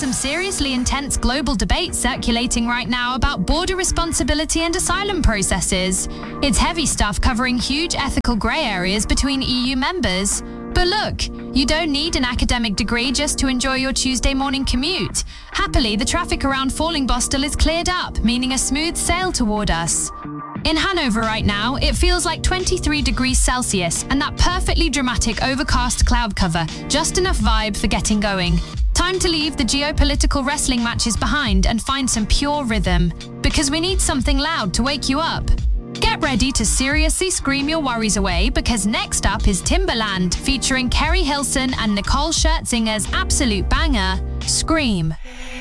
some seriously intense global debate circulating right now about border responsibility and asylum processes. It's heavy stuff covering huge ethical grey areas between EU members. But look, you don't need an academic degree just to enjoy your Tuesday morning commute. Happily, the traffic around Fallingbostel is cleared up, meaning a smooth sail toward us. In Hanover right now, it feels like 23 degrees Celsius and that perfectly dramatic overcast cloud cover, just enough vibe for getting going. Time to leave the geopolitical wrestling matches behind and find some pure rhythm, because we need something loud to wake you up. Get ready to seriously scream your worries away, because next up is Timberland, featuring Kerry Hilson and Nicole Scherzinger's absolute banger, Scream.